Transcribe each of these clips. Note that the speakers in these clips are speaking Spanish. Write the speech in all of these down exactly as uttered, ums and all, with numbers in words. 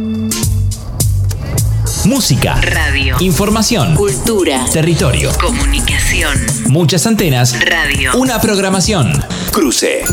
Música, radio, información, cultura, territorio, comunicación, muchas antenas, radio, una programación. Cruce.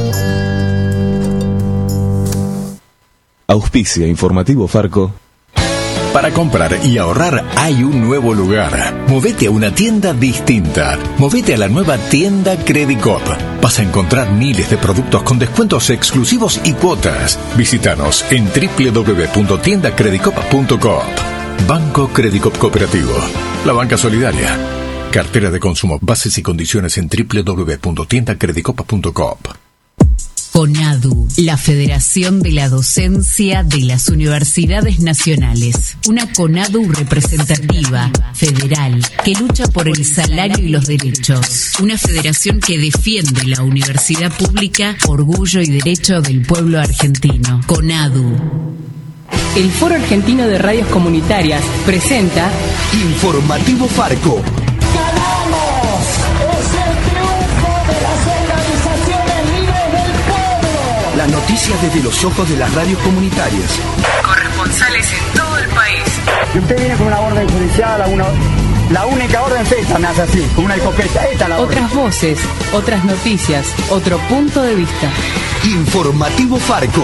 Auspicia Informativo Farco. Para comprar y ahorrar hay un nuevo lugar. Movete a una tienda distinta. Movete a la nueva tienda Credicop. Vas a encontrar miles de productos con descuentos exclusivos y cuotas. Visítanos en doble u doble u doble u punto tienda credicop punto coop. Banco Credicop Cooperativo. La banca solidaria. Cartera de consumo. Bases y condiciones en doble u doble u doble u punto tienda credicop punto coop. CONADU, la Federación de la Docencia de las Universidades Nacionales. Una CONADU representativa, federal, que lucha por el salario y los derechos. Una federación que defiende la universidad pública, orgullo y derecho del pueblo argentino. CONADU. El Foro Argentino de Radios Comunitarias presenta Informativo Farco. ¡Ganamos! ¡Es el triunfo de las organizaciones libres del pueblo! Las noticias desde los ojos de las radios comunitarias. Corresponsales en todo el país. Si usted viene con una orden judicial, una, la única orden es esta, me hace así, con una escopeta. Esta es la orden. Otras voces, otras noticias, otro punto de vista. Informativo Farco.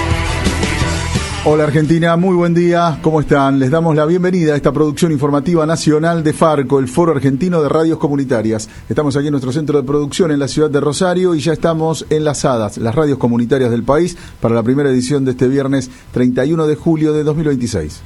Hola Argentina, muy buen día, ¿cómo están? Les damos la bienvenida a esta producción informativa nacional de Farco, el Foro Argentino de Radios Comunitarias. Estamos aquí en nuestro centro de producción en la ciudad de Rosario y ya estamos enlazadas, las radios comunitarias del país, para la primera edición de este viernes treinta y uno de julio de dos mil veintiséis.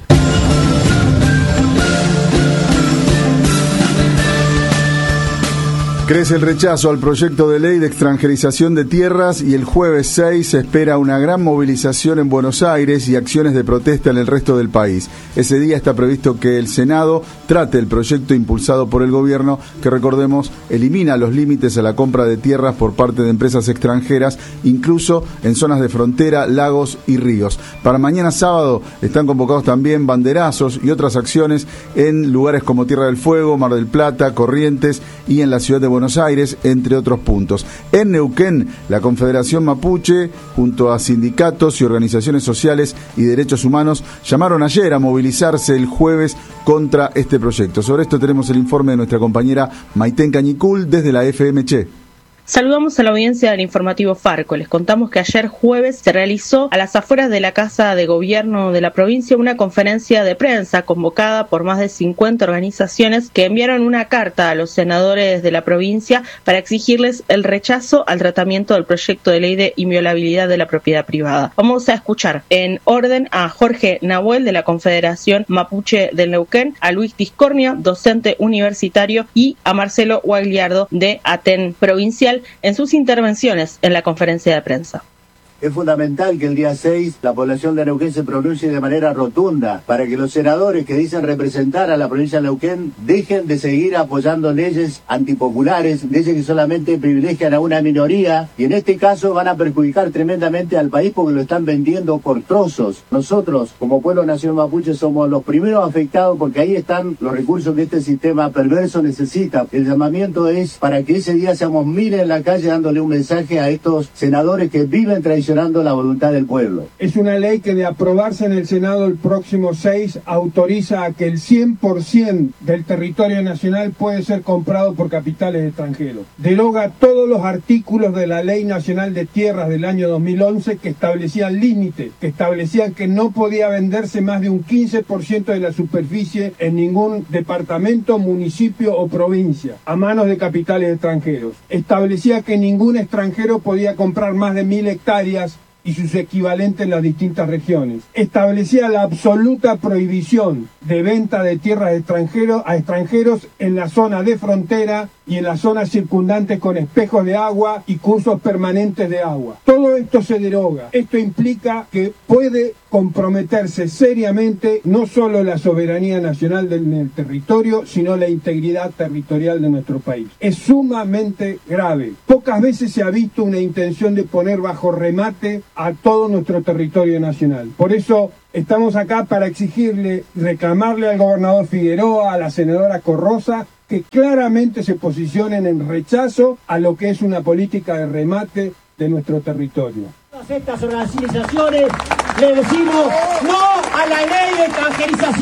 Crece el rechazo al proyecto de ley de extranjerización de tierras y el jueves seis se espera una gran movilización en Buenos Aires y acciones de protesta en el resto del país. Ese día está previsto que el Senado trate el proyecto impulsado por el gobierno que, recordemos, elimina los límites a la compra de tierras por parte de empresas extranjeras, incluso en zonas de frontera, lagos y ríos. Para mañana sábado están convocados también banderazos y otras acciones en lugares como Tierra del Fuego, Mar del Plata, Corrientes y en la ciudad de Buenos Aires, entre otros puntos. En Neuquén, la Confederación Mapuche, junto a sindicatos y organizaciones sociales y derechos humanos, llamaron ayer a movilizarse el jueves contra este proyecto. Sobre esto tenemos el informe de nuestra compañera Maitén Cañicul desde la F M Che. Saludamos a la audiencia del informativo Farco. Les contamos que ayer jueves se realizó a las afueras de la Casa de Gobierno de la provincia una conferencia de prensa convocada por más de cincuenta organizaciones que enviaron una carta a los senadores de la provincia para exigirles el rechazo al tratamiento del proyecto de ley de inviolabilidad de la propiedad privada. Vamos a escuchar en orden a Jorge Nahuel de la Confederación Mapuche del Neuquén, a Luis Discornia, docente universitario, y a Marcelo Guagliardo de Aten Provincial en sus intervenciones en la conferencia de prensa. Es fundamental que el día seis la población de Neuquén se pronuncie de manera rotunda para que los senadores que dicen representar a la provincia de Neuquén dejen de seguir apoyando leyes antipopulares, leyes que solamente privilegian a una minoría y en este caso van a perjudicar tremendamente al país porque lo están vendiendo por trozos. Nosotros, como pueblo nación mapuche, somos los primeros afectados porque ahí están los recursos que este sistema perverso necesita. El llamamiento es para que ese día seamos miles en la calle dándole un mensaje a estos senadores que viven traicionando la voluntad del pueblo. Es una ley que, de aprobarse en el Senado el próximo seis, autoriza a que el cien por ciento del territorio nacional puede ser comprado por capitales extranjeros. Deroga todos los artículos de la Ley Nacional de Tierras del año dos mil once que establecían límites, que establecían que no podía venderse más de un quince por ciento de la superficie en ningún departamento, municipio o provincia a manos de capitales extranjeros. Establecía que ningún extranjero podía comprar más de mil hectáreas y sus equivalentes en las distintas regiones. Establecía la absoluta prohibición de venta de tierras extranjeros a extranjeros en la zona de frontera y en las zonas circundantes con espejos de agua y cursos permanentes de agua. Todo esto se deroga. Esto implica que puede comprometerse seriamente no solo la soberanía nacional del territorio, sino la integridad territorial de nuestro país. Es sumamente grave. Pocas veces se ha visto una intención de poner bajo remate a todo nuestro territorio nacional. Por eso estamos acá para exigirle, reclamarle al gobernador Figueroa, a la senadora Corrosa, que claramente se posicionen en rechazo a lo que es una política de remate de nuestro territorio. Todas estas organizaciones le decimos no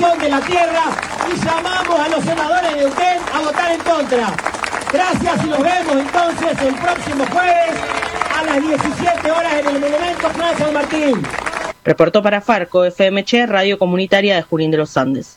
expropiación de la tierra y llamamos a los senadores de Neuquén a votar en contra. Gracias y nos vemos entonces el próximo jueves a las diecisiete horas en el Monumento Plaza San Martín. Reportó para Farco, F M Che, Radio Comunitaria de Junín de los Andes.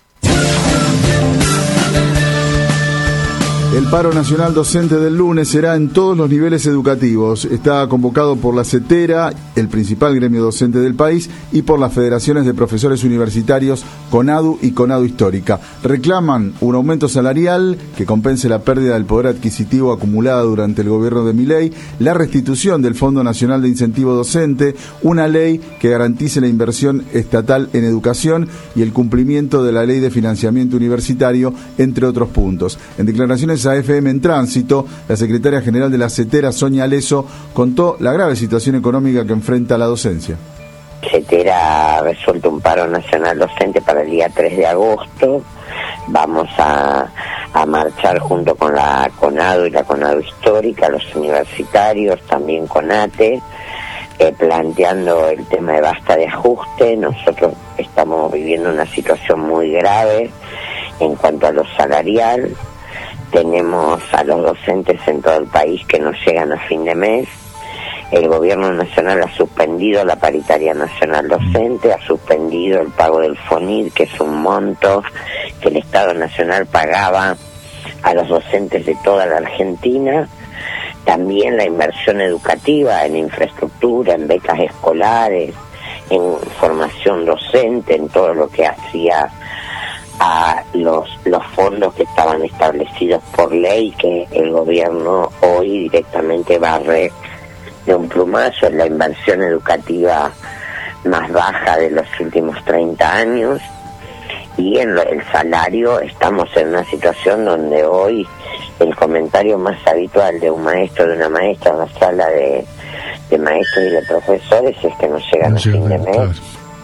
El paro nacional docente del lunes será en todos los niveles educativos. Está convocado por la CETERA, el principal gremio docente del país, y por las federaciones de profesores universitarios CONADU y CONADU Histórica. Reclaman un aumento salarial que compense la pérdida del poder adquisitivo acumulada durante el gobierno de Milei, la restitución del Fondo Nacional de Incentivo Docente, una ley que garantice la inversión estatal en educación y el cumplimiento de la Ley de Financiamiento Universitario, entre otros puntos. En declaraciones a F M en Tránsito, la secretaria general de la CETERA, Sonia Leso, contó la grave situación económica que enfrenta la docencia. CETERA ha resuelto un paro nacional docente para el día tres de agosto. Vamos a, a marchar junto con la CONADU y la CONADU Histórica, los universitarios, también CONATE, eh, planteando el tema de basta de ajuste. Nosotros estamos viviendo una situación muy grave en cuanto a lo salarial. Tenemos a los docentes en todo el país que no llegan a fin de mes. El gobierno nacional ha suspendido la paritaria nacional docente, ha suspendido el pago del FONID, que es un monto que el Estado Nacional pagaba a los docentes de toda la Argentina. También la inversión educativa en infraestructura, en becas escolares, en formación docente, en todo lo que hacía a los los fondos que estaban establecidos por ley, que el gobierno hoy directamente barre de un plumazo. Es la inversión educativa más baja de los últimos treinta años, y en lo, el salario estamos en una situación donde hoy el comentario más habitual de un maestro, de una maestra en la sala de, de maestros y de profesores es que no llegan no a fin de mes.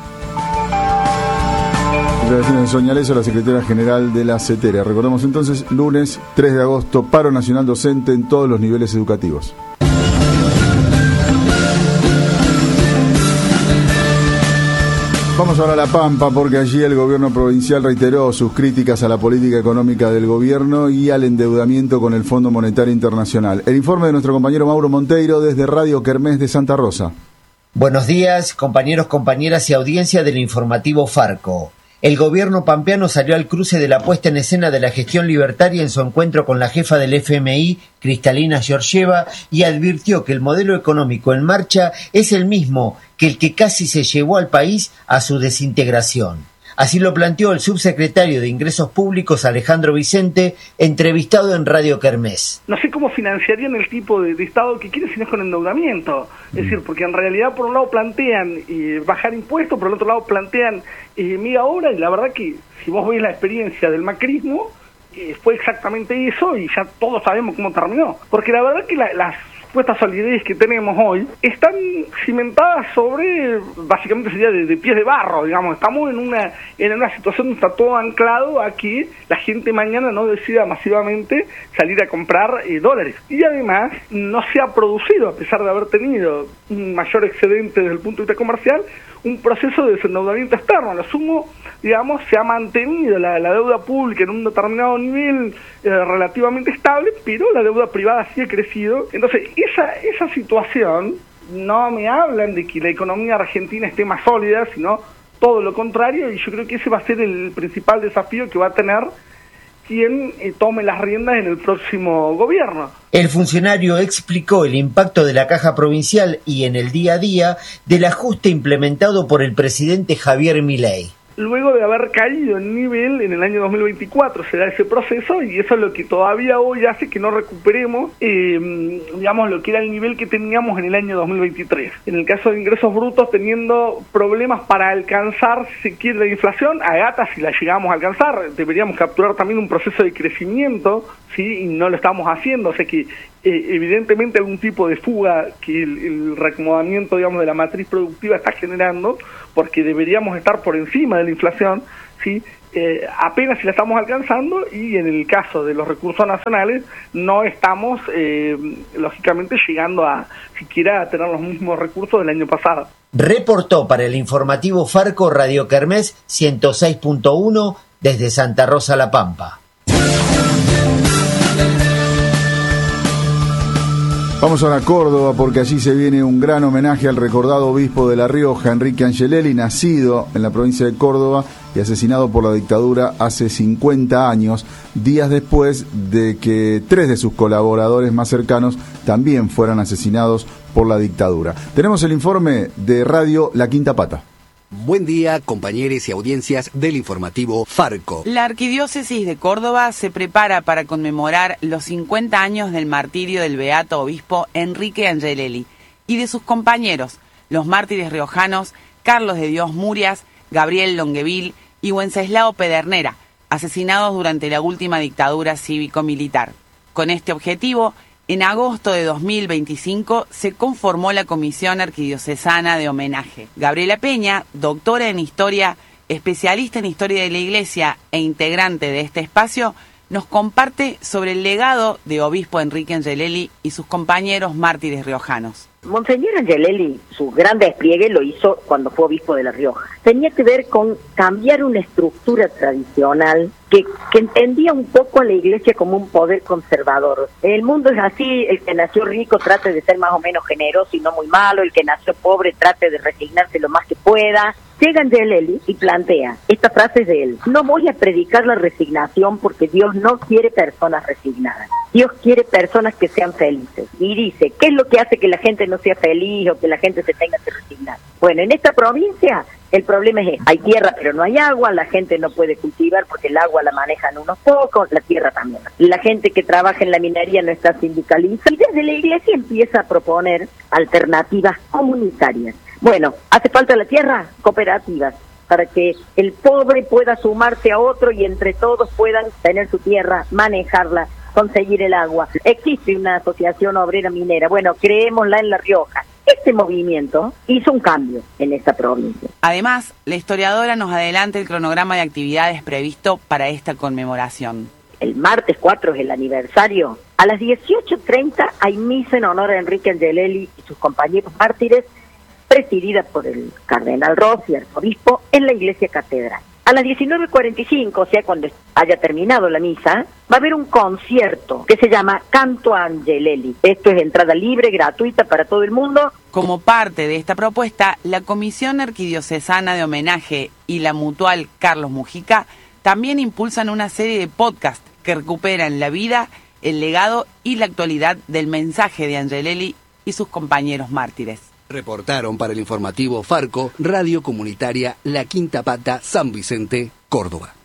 Declaraciones de Sonia Leso, la secretaria general de la CETERA. Recordemos entonces, lunes tres de agosto, paro nacional docente en todos los niveles educativos. Vamos ahora a La Pampa, porque allí el gobierno provincial reiteró sus críticas a la política económica del gobierno y al endeudamiento con el Fondo Monetario Internacional. El informe de nuestro compañero Mauro Monteiro desde Radio Kermés de Santa Rosa. Buenos días, compañeros, compañeras y audiencia del informativo Farco. El gobierno pampeano salió al cruce de la puesta en escena de la gestión libertaria en su encuentro con la jefa del F M I, Cristalina Georgieva, y advirtió que el modelo económico en marcha es el mismo que el que casi se llevó al país a su desintegración. Así lo planteó el subsecretario de Ingresos Públicos, Alejandro Vicente, entrevistado en Radio Kermés. No sé cómo financiarían el tipo de, de Estado que quieren si no es con endeudamiento. Es decir, porque en realidad por un lado plantean eh, bajar impuestos, por el otro lado plantean eh, mega obra, y la verdad que si vos ves la experiencia del macrismo, eh, fue exactamente eso, y ya todos sabemos cómo terminó. Porque la verdad que la, las supuestas solidez que tenemos hoy están cimentadas sobre, básicamente sería de, de pies de barro, digamos. Estamos en una en una situación donde está todo anclado a que la gente mañana no decida masivamente salir a comprar eh, dólares. Y además no se ha producido, a pesar de haber tenido un mayor excedente desde el punto de vista comercial, un proceso de desendeudamiento externo. A lo sumo, digamos, se ha mantenido la, la deuda pública en un determinado nivel eh, relativamente estable, pero la deuda privada sí ha crecido. Entonces, esa esa situación, no me hablan de que la economía argentina esté más sólida, sino todo lo contrario, y yo creo que ese va a ser el principal desafío que va a tener quien eh, tome las riendas en el próximo gobierno. El funcionario explicó el impacto de la Caja Provincial y en el día a día del ajuste implementado por el presidente Javier Milei. Luego de haber caído en nivel en el año dos mil veinticuatro, se da ese proceso, y eso es lo que todavía hoy hace que no recuperemos, eh, digamos, lo que era el nivel que teníamos en el año dos mil veintitrés. En el caso de ingresos brutos, teniendo problemas para alcanzar, si se quiere, la inflación, a gata si la llegamos a alcanzar, deberíamos capturar también un proceso de crecimiento, ¿sí? Y no lo estamos haciendo, o sea que eh, evidentemente algún tipo de fuga que el, el reacomodamiento, digamos, de la matriz productiva está generando, porque deberíamos estar por encima de la inflación, ¿sí? Eh, apenas si la estamos alcanzando, y en el caso de los recursos nacionales no estamos, eh, lógicamente, llegando a siquiera a tener los mismos recursos del año pasado. Reportó para el informativo Farco Radio Kermés ciento seis punto uno desde Santa Rosa La Pampa. Vamos ahora a Córdoba porque allí se viene un gran homenaje al recordado obispo de La Rioja, Enrique Angelelli, nacido en la provincia de Córdoba y asesinado por la dictadura hace cincuenta años, días después de que tres de sus colaboradores más cercanos también fueran asesinados por la dictadura. Tenemos el informe de Radio La Quinta Pata. Buen día, compañeros y audiencias del informativo Farco. La Arquidiócesis de Córdoba se prepara para conmemorar los cincuenta años del martirio del beato obispo Enrique Angelelli y de sus compañeros, los mártires riojanos Carlos de Dios Murias, Gabriel Longueville y Wenceslao Pedernera, asesinados durante la última dictadura cívico-militar. Con este objetivo, en agosto de dos mil veinticinco se conformó la Comisión Arquidiocesana de Homenaje. Gabriela Peña, doctora en Historia, especialista en Historia de la Iglesia e integrante de este espacio, nos comparte sobre el legado de obispo Enrique Angelelli y sus compañeros mártires riojanos. Monseñor Angelelli, su gran despliegue lo hizo cuando fue obispo de La Rioja. Tenía que ver con cambiar una estructura tradicional que, que entendía un poco a la Iglesia como un poder conservador. El mundo es así, el que nació rico trate de ser más o menos generoso y no muy malo, el que nació pobre trate de resignarse lo más que pueda. Llega Angelelli y plantea esta frase de él: no voy a predicar la resignación porque Dios no quiere personas resignadas. Dios quiere personas que sean felices. Y dice, ¿qué es lo que hace que la gente no sea feliz o que la gente se tenga que resignar? Bueno, en esta provincia el problema es este. Hay tierra pero no hay agua, la gente no puede cultivar porque el agua la manejan unos pocos, la tierra también. La gente que trabaja en la minería no está sindicalizada y desde la Iglesia empieza a proponer alternativas comunitarias. Bueno, ¿hace falta la tierra? Cooperativas, para que el pobre pueda sumarse a otro y entre todos puedan tener su tierra, manejarla, conseguir el agua. Existe una asociación obrera minera, bueno, creémosla en La Rioja. Este movimiento hizo un cambio en esta provincia. Además, la historiadora nos adelanta el cronograma de actividades previsto para esta conmemoración. El martes cuatro es el aniversario. A las dieciocho treinta hay misa en honor a Enrique Angelelli y sus compañeros mártires, presidida por el cardenal Rossi, arzobispo, en la iglesia catedral. A las diecinueve cuarenta y cinco, o sea, cuando haya terminado la misa, va a haber un concierto que se llama Canto a Angelelli. Esto es entrada libre, gratuita para todo el mundo. Como parte de esta propuesta, la Comisión Arquidiocesana de Homenaje y la Mutual Carlos Mujica también impulsan una serie de podcasts que recuperan la vida, el legado y la actualidad del mensaje de Angelelli y sus compañeros mártires. Reportaron para el informativo Farco, Radio Comunitaria La Quinta Pata, San Vicente, Córdoba.